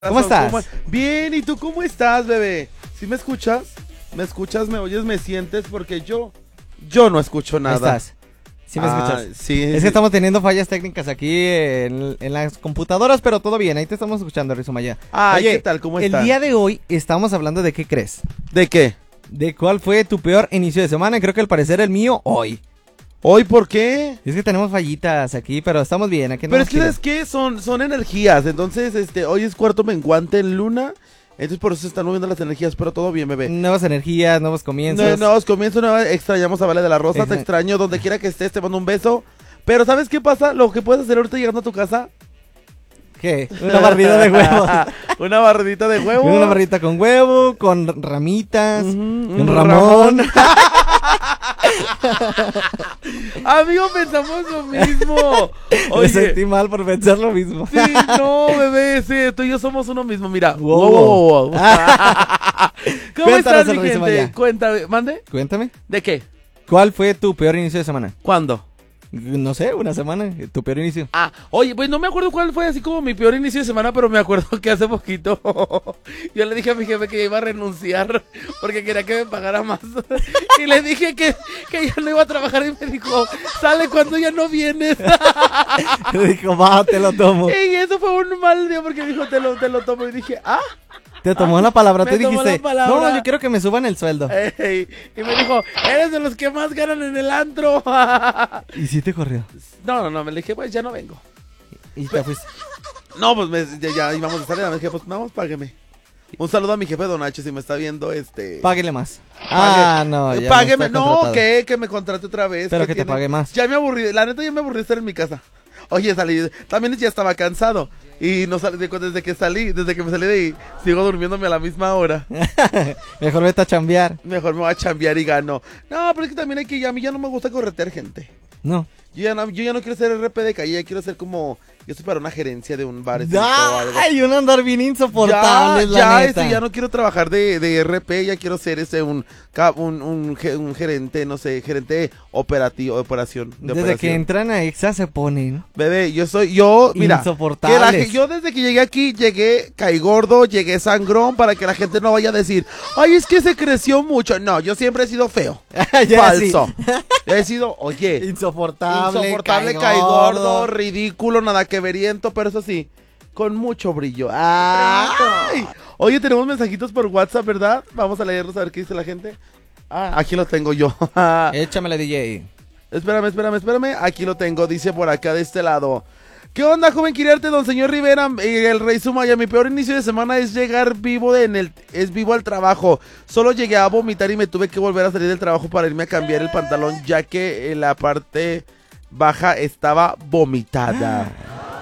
¿Cómo estás? Bien, ¿y tú cómo estás, bebé? ¿Sí me escuchas? ¿Me escuchas, me oyes, me sientes? Porque yo no escucho nada. ¿Estás? ¿Sí me escuchas? Sí. Es que estamos teniendo fallas técnicas aquí en las computadoras, pero todo bien, ahí te estamos escuchando, Rizumaya. Oye, ¿qué tal? ¿Cómo estás? El día de hoy estamos hablando de ¿qué crees? ¿De qué? De cuál fue tu peor inicio de semana, creo que al parecer el mío hoy. ¿Hoy por qué? Es que tenemos fallitas aquí, pero estamos bien. Aquí no Pero nos es que, ¿sabes qué? Son energías, entonces, hoy es cuarto menguante en luna, entonces por eso se están moviendo las energías, pero todo bien, bebé. Nuevas energías, nuevos comienzos. Nuevos comienzos, extrañamos a Vale de la Rosa, te extraño donde quiera que estés, te mando un beso. Pero ¿sabes qué pasa? Lo que puedes hacer ahorita llegando a tu casa. ¿Qué? Una barrida de huevos. Una barridita de huevo. Una barrita con huevo, con ramitas, con Ramón. Amigo, pensamos lo mismo. Me sentí mal por pensar lo mismo. Sí, no, bebé, sí, tú y yo somos uno mismo, mira. Wow. ¿Cómo estás, mi gente? Cuéntame, ¿mande? Cuéntame. ¿De qué? ¿Cuál fue tu peor inicio de semana? ¿Cuándo? No sé, una semana, tu peor inicio. Oye, pues no me acuerdo cuál fue así como mi peor inicio de semana, pero me acuerdo que hace poquito yo le dije a mi jefe que iba a renunciar porque quería que me pagara más. Y le dije que ya no iba a trabajar y me dijo, sale cuando ya no vienes. Me dijo, va, te lo tomo. Y eso fue un mal día porque me dijo, te lo tomo. Y dije, te tomó la palabra, tú dijiste, no, yo quiero que me suban el sueldo. Y me dijo, eres de los que más ganan en el antro. ¿Y si te corrió? No, me le dije, pues ya no vengo. ¿Y te fuiste? No, pues ya íbamos a salir, me dije, pues vamos, págueme. Un saludo a mi jefe Don H, si me está viendo, Páguele más. No, ya págueme, que me contrate otra vez. Pero que te pague más. Ya me aburrí, la neta ya me aburrí de estar en mi casa. Oye, salí, también ya estaba cansado. Y no salí, desde que me salí de ahí, sigo durmiéndome a la misma hora. Mejor vete a chambear. Mejor me voy a chambear y gano. No, pero es que también a mí ya no me gusta corretear gente. No. Yo ya no quiero ser RP de calle, ya quiero ser como... Yo estoy para una gerencia de un bar. ¡Ay! Un andar bien insoportable, la neta. Ya no quiero trabajar de RP, ya quiero ser un gerente, no sé, gerente operativo, de operación. Desde que entran a EXA se ponen. Bebé, mira, insoportables. yo desde que llegué aquí, caí gordo, llegué sangrón, para que la gente no vaya a decir, ay, es que se creció mucho. No, yo siempre he sido feo. Falso. He sido, oye, insoportable, caí gordo, ridículo, nada que veriento, pero eso sí, con mucho brillo. ¡Ay! Oye, tenemos mensajitos por WhatsApp, ¿verdad? Vamos a leerlos a ver qué dice la gente. Aquí lo tengo yo. Échamele, DJ. Espérame. Aquí lo tengo, dice por acá de este lado. ¿Qué onda, joven Quiriarte, don señor Rivera y el Rey Sumaya? Mi peor inicio de semana es llegar vivo al trabajo. Solo llegué a vomitar y me tuve que volver a salir del trabajo para irme a cambiar el pantalón, ya que en la parte baja estaba vomitada.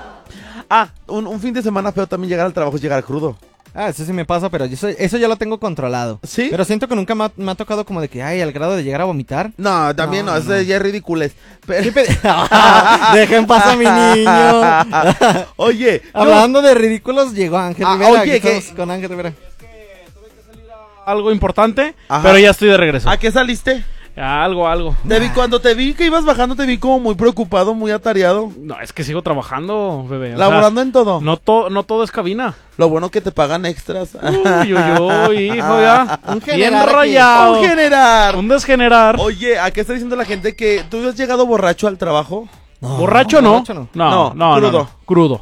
Un fin de semana feo también llegar al trabajo es llegar crudo. Eso sí me pasa, pero eso ya lo tengo controlado. ¿Sí? Pero siento que nunca me ha tocado como de que, al grado de llegar a vomitar. No, también no, eso ya es ridículo. Dejen pasar a mi niño. Oye, hablando de ridículos, llegó Ángel Rivera. Oye, con Ángel Rivera. Tuve que salir a algo importante, pero ya estoy de regreso. ¿A qué saliste? Algo. Cuando te vi que ibas bajando, te vi como muy preocupado, muy atareado. No, es que sigo trabajando, bebé. Laborando en todo. No todo es cabina. Lo bueno que te pagan extras. Uy, hijo, ya. Un bien rayado. Un desgenerar. Oye, ¿a qué está diciendo la gente que tú has llegado borracho al trabajo? No, ¿borracho no? No, crudo.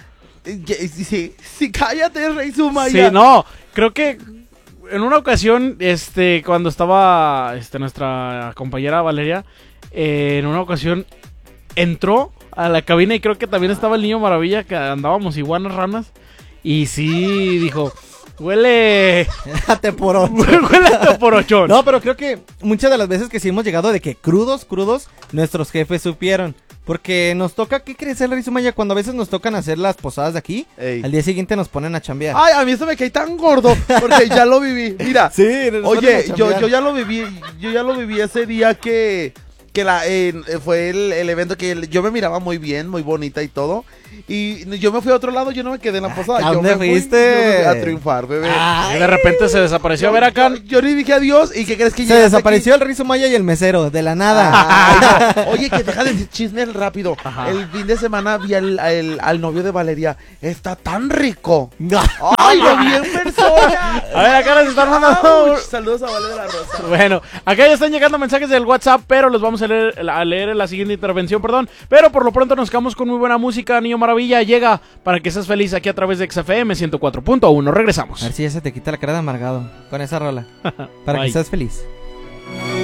Sí, cállate, Rey Sumaya. Sí, no, creo que en una ocasión, cuando estaba nuestra compañera Valeria, en una ocasión entró a la cabina y creo que también estaba el Niño Maravilla, que andábamos iguanas ranas, y sí dijo, huele a teporochón. Huele a teporochón. No, pero creo que muchas de las veces que sí hemos llegado de que crudos, nuestros jefes supieron. Porque nos toca, ¿qué crees, el Rey Sumaya? Cuando a veces nos tocan hacer las posadas de aquí, al día siguiente nos ponen a chambear. Ay, a mí eso me cae tan gordo, porque ya lo viví. Mira, sí, oye, yo ya lo viví ese día que fue el evento que yo me miraba muy bien, muy bonita y todo. Y yo me fui a otro lado, yo no me quedé en la posada. ¿A dónde fuiste? A triunfar, bebé. Y de repente se desapareció. A ver acá. Yo le dije adiós. ¿Y qué crees que se desapareció aquí? El Rizo Maya y el mesero, de la nada. No. Oye, que deja de decir chisme rápido. Ajá. El fin de semana vi al novio de Valeria. Está tan rico. Ay, lo vi en persona. A ver, acá les están mandando. Saludos a Vale de la Rosa. Bueno, acá ya están llegando mensajes del WhatsApp, pero los vamos a leer en la siguiente intervención, perdón. Pero por lo pronto nos quedamos con muy buena música. Niño Maravilla llega para que seas feliz aquí a través de XFM 104.1. Regresamos. A ver si ya se te quita la cara de amargado con esa rola. Para que seas feliz.